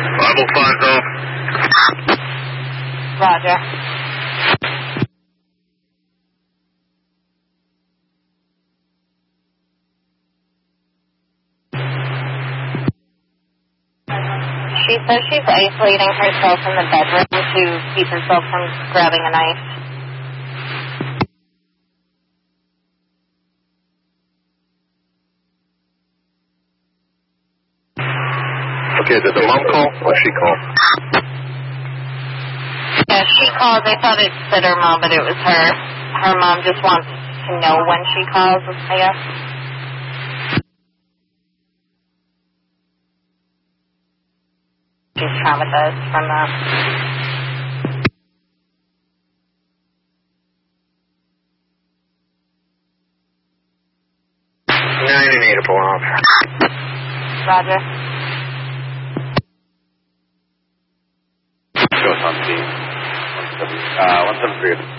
505's off. Roger. She says she's isolating herself in the bedroom to keep herself from grabbing a knife. Okay, did the mom call or she call? Yeah, she called. They thought it said her mom, but it was her. Her mom just wants to know when she calls, I guess. She's traumatized from that. Nine and 8 off. Roger. Show us on scene. 173.